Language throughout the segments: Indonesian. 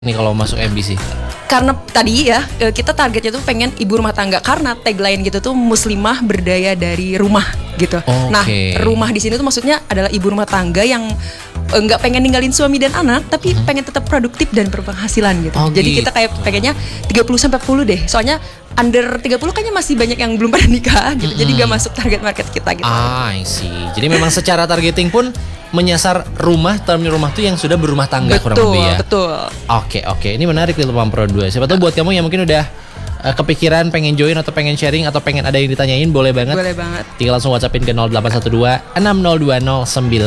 nih kalau masuk MBC? Karena tadi ya kita targetnya tuh pengen ibu rumah tangga, karena tagline gitu tuh muslimah berdaya dari rumah gitu. Nah, rumah di sini tuh maksudnya adalah ibu rumah tangga yang nggak pengen ninggalin suami dan anak, tapi pengen tetap produktif dan berpenghasilan gitu. Jadi kita kayak pengennya 30-40 deh. Soalnya under 30 kayaknya masih banyak yang belum pada nikah gitu. Jadi nggak masuk target market kita gitu. I see. Jadi memang secara targeting pun menyasar termnya rumah tuh yang sudah berumah tangga, kurang lebih ya. Betul. Oke. Ini menarik nih Teman Pro 2. Siapa tahu buat kamu yang mungkin udah kepikiran pengen join atau pengen sharing atau pengen ada yang ditanyain, boleh banget. Tinggal langsung WhatsAppin ke 0812 6020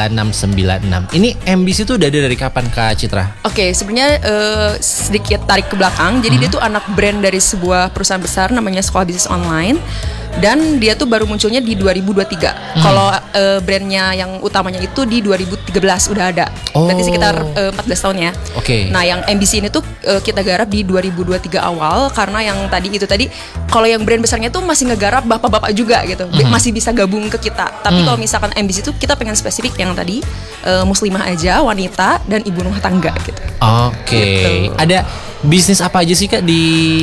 9696. Ini MBC tuh udah ada dari kapan Kak Citra? Oke, sebenarnya sedikit tarik ke belakang. Jadi dia tuh anak brand dari sebuah perusahaan besar namanya Sekolah Bisnis Online. Dan dia tuh baru munculnya di 2023. Kalau brandnya yang utamanya itu di 2013 udah ada. Berarti sekitar 14 tahun ya. Nah, yang MBC ini tuh kita garap di 2023 awal, karena yang tadi kalau yang brand besarnya tuh masih ngegarap bapak-bapak juga gitu. Masih bisa gabung ke kita. Tapi kalau misalkan MBC tuh kita pengen spesifik yang tadi muslimah aja, wanita dan ibu rumah tangga gitu. Gitu. Ada bisnis apa aja sih Kak di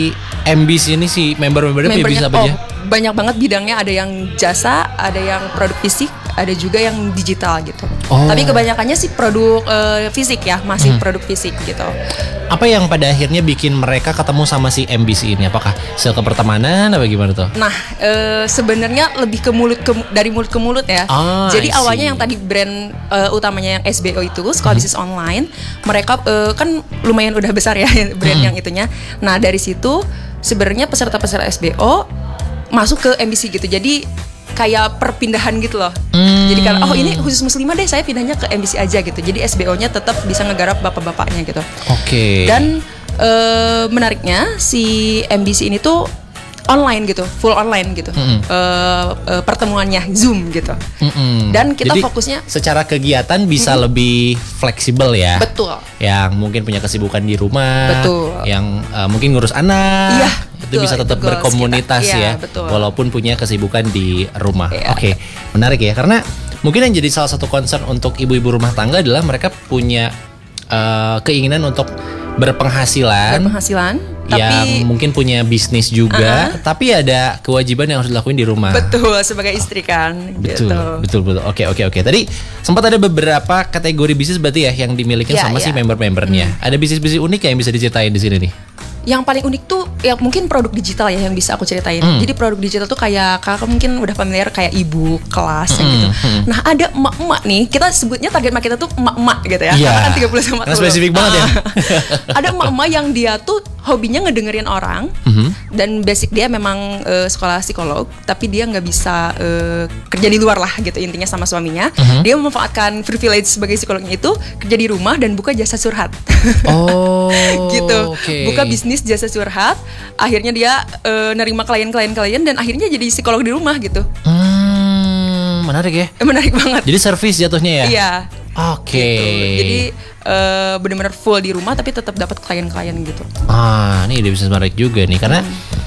MBC ini sih? Member-membernya punya bisnis apa aja? Banyak banget bidangnya, ada yang jasa, ada yang produk fisik, ada juga yang digital gitu. Tapi kebanyakannya sih produk fisik ya, masih produk fisik gitu. Apa yang pada akhirnya bikin mereka ketemu sama si MBC ini? Apakah sel ke pertemanan apa gimana tuh? Nah, sebenarnya lebih dari mulut ke mulut ya. Jadi awalnya yang tadi brand utamanya yang SBO itu, Sekolah Bisnis Online, mereka kan lumayan udah besar ya brand yang itunya. Nah, dari situ sebenarnya peserta-peserta SBO masuk ke MBC gitu. Jadi kayak perpindahan gitu loh. Jadi kalau ini khusus muslimah deh, saya pindahnya ke MBC aja gitu. Jadi SBO-nya tetap bisa ngegarap bapak-bapaknya gitu. Dan menariknya si MBC ini tuh online gitu, full online gitu. Pertemuannya Zoom gitu. Dan kita jadi, fokusnya secara kegiatan bisa lebih fleksibel ya. Betul. Yang mungkin punya kesibukan di rumah, yang mungkin ngurus anak, itu bisa tetap berkomunitas ya, walaupun punya kesibukan di rumah. Menarik ya, karena mungkin yang jadi salah satu concern untuk ibu-ibu rumah tangga adalah mereka punya keinginan untuk berpenghasilan yang mungkin punya bisnis juga, tapi ada kewajiban yang harus dilakuin di rumah. Betul, sebagai istri kan. Betul. Oke. Tadi sempat ada beberapa kategori bisnis berarti ya yang dimiliki sama si member-membernya. Ada bisnis-bisnis unik yang bisa diceritain di sini nih? Yang paling unik tuh ya mungkin produk digital ya yang bisa aku ceritain. Jadi produk digital tuh kayak kakak mungkin udah familiar kayak ibu kelas gitu. Nah, ada emak-emak nih, kita sebutnya target market kita tuh emak-emak gitu ya. Karena kan 30 sama 40. Spesifik banget ya. Ada emak-emak yang dia tuh hobinya ngedengerin orang, dan basic dia memang sekolah psikolog, tapi dia nggak bisa kerja di luar lah gitu intinya sama suaminya. Dia memanfaatkan privilege sebagai psikolognya itu kerja di rumah dan buka jasa curhat. Gitu. Buka bisnis jasa curhat. Akhirnya dia nerima klien dan akhirnya jadi psikolog di rumah gitu. Menarik ya. Menarik banget. Jadi service jatuhnya ya. Iya. Gitu. Jadi benar-benar full di rumah tapi tetap dapat klien-klien gitu. Ini ide bisnis menarik juga nih, karena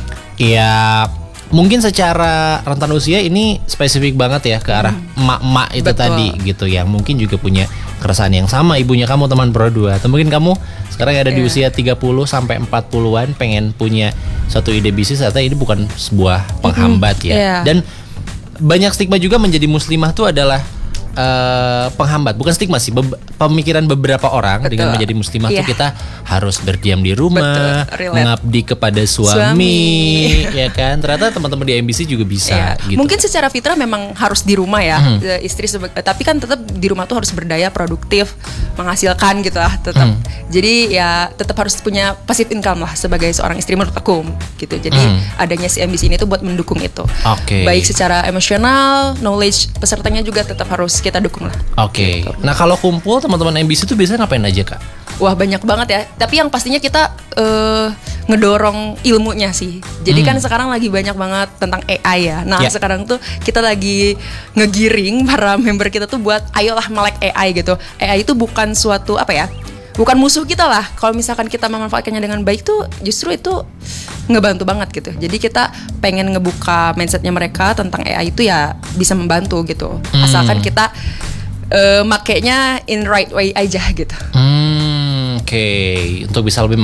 ya mungkin secara rentan usia ini spesifik banget ya ke arah emak-emak itu tadi gitu, yang mungkin juga punya keresahan yang sama ibunya kamu Teman Pro 2, atau mungkin kamu sekarang ada di usia 30 sampai 40-an pengen punya suatu ide bisnis, ternyata ini bukan sebuah penghambat ya. Dan banyak stigma juga menjadi muslimah tuh adalah penghambat, bukan stigma sih, pemikiran beberapa orang dengan menjadi muslimah tuh kita harus berdiam di rumah, mengabdi kepada suami. Ya kan, ternyata teman-teman di MBC juga bisa gitu. Mungkin secara fitrah memang harus di rumah ya, istri tapi kan tetap di rumah tuh harus berdaya, produktif, menghasilkan gitu lah tetap. Jadi ya tetap harus punya passive income lah sebagai seorang istri menurut aku gitu. Jadi adanya si MBC ini tuh buat mendukung itu. Baik secara emosional, knowledge pesertanya juga tetap harus kita dukung lah. Gitu. Nah, kalau kumpul teman-teman MBC itu biasanya ngapain aja Kak? Wah, banyak banget ya. Tapi yang pastinya kita ngedorong ilmunya sih. Jadi kan sekarang lagi banyak banget tentang AI ya. Nah, sekarang tuh kita lagi ngegiring para member kita tuh buat ayolah melek AI gitu. AI itu bukan suatu bukan musuh kita lah. Kalau misalkan kita memanfaatkannya dengan baik tuh justru itu ngebantu banget gitu. Jadi kita pengen ngebuka mindsetnya mereka tentang AI itu ya bisa membantu gitu. Asalkan kita makainya in right way aja gitu. Oke, untuk bisa lebih